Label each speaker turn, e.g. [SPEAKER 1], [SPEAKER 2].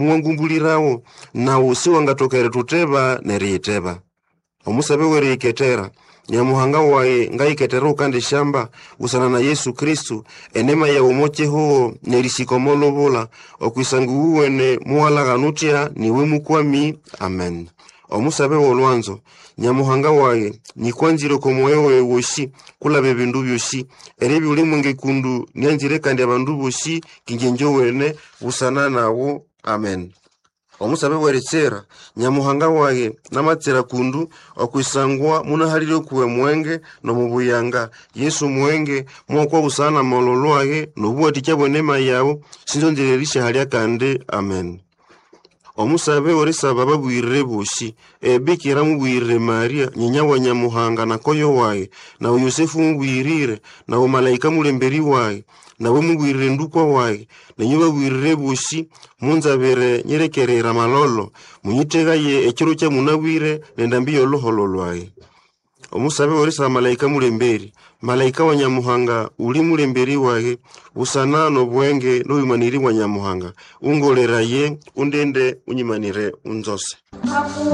[SPEAKER 1] mwangumbulirawo na usi wangatokere tuteba neriiteba. Omusabe weri iketera Nyamuhanga wae ngaiketera ukande shamba usana na Yesu Kristu enema ya umoche huo nerisikomolobola okwisangu uwene muwala ganutia niwe mukwami. Amen. Omusabe wolwanzo Nyamuhanga wae nikwanzire komoyewe woshi kula bebindu byoshi erebi ulimwenge kundu nyanzire kandi abandu boshi kingenjo wene usana nawo. Amen. Omusabe werechera Nyamuhanga wae namatsera kundu okwisangwa munahalire kuwe mwenge no mubuyanga Yesu mwenge mwokwa usana mololwae nobuwati cyabonema yawo sinzondererisha halya kande. Amen. Omusabe orisaba babwirire boshi Bikira mubwirire Maria nyinya wa Nyamuhanga na koyo wae na Yosefu mubwirire na malaika mulemberi wae nawe mubwirire ndukwa wae na nyuba bwirire boshi munzabere nyerekerera malolo munyitega ye ekiro kya munabwire nendambi yoloholo lwae. Omusabe orisaba malaika mulemberi malaika wa Nyamuhanga uli mulemberi wae usana no bwenge no bimaniri wa Nyamuhanga ungolera ye undende unyimanire unzose.